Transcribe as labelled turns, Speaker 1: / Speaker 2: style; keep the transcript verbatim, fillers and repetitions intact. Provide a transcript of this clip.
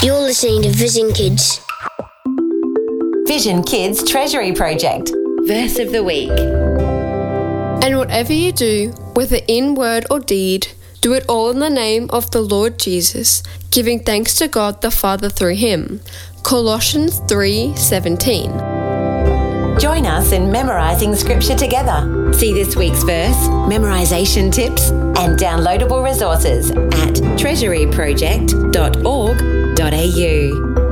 Speaker 1: You're listening to Vision Kids.
Speaker 2: Vision Kids Treasury Project. Verse of the Week.
Speaker 3: And whatever you do, whether in word or deed, do it all in the name of the Lord Jesus, giving thanks to God the Father through him. Colossians three seventeen.
Speaker 2: Join us in memorising scripture together. See this week's verse, memorisation tips, and downloadable resources at treasury project dot org dot a u.